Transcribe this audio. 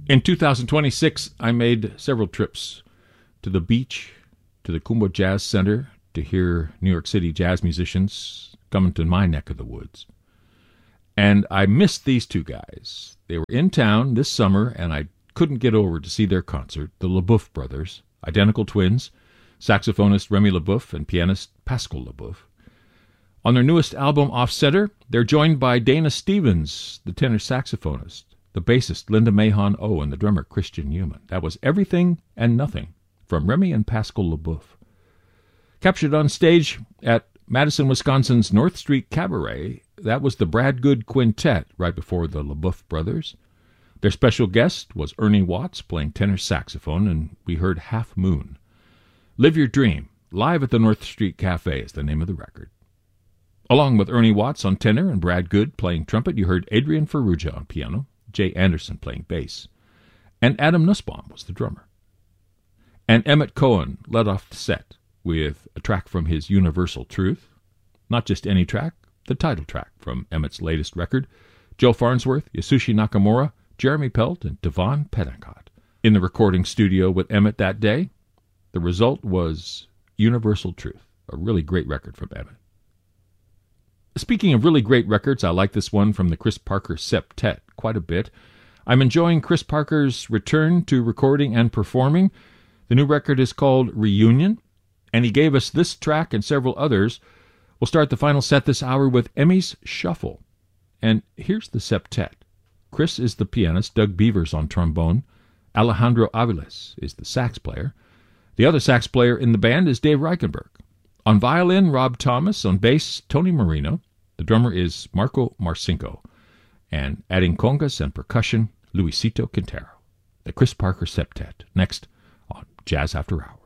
In 2026, I made several trips to the beach, to the Kumba Jazz Center, to hear New York City jazz musicians coming to my neck of the woods. And I missed these two guys. They were in town this summer, and I couldn't get over to see their concert, the LeBoeuf brothers, identical twins, saxophonist Remy LeBoeuf and pianist Pascal LeBoeuf. On their newest album, Off Center, they're joined by Dana Stevens, the tenor saxophonist, the bassist Linda Mahon O, and the drummer Christian Newman. That was Everything and Nothing from Remy and Pascal LeBoeuf. Captured on stage at Madison, Wisconsin's North Street Cabaret, that was the Brad Good Quintet right before the LeBoeuf brothers. Their special guest was Ernie Watts playing tenor saxophone, and we heard Half Moon. Live Your Dream, live at the North Street Cafe is the name of the record. Along with Ernie Watts on tenor and Brad Good playing trumpet, you heard Adrian Ferrugia on piano, Jay Anderson playing bass, and Adam Nussbaum was the drummer. And Emmett Cohen led off the set with a track from his Universal Truth. Not just any track, the title track from Emmett's latest record. Joe Farnsworth, Yasushi Nakamura, Jeremy Pelt, and Devon Petticott in the recording studio with Emmett that day. The result was Universal Truth, a really great record from Emmett. Speaking of really great records, I like this one from the Chris Parker Septet quite a bit. I'm enjoying Chris Parker's return to recording and performing. The new record is called Reunion, and he gave us this track and several others. We'll start the final set this hour with Emmy's Shuffle. And here's the septet. Chris is the pianist, Doug Beavers on trombone, Alejandro Aviles is the sax player. The other sax player in the band is Dave Reichenberg. On violin, Rob Thomas. On bass, Tony Marino. The drummer is Marco Marcinko. And adding congas and percussion, Luisito Quintero. The Chris Parker Septet. Next on Jazz After Hours.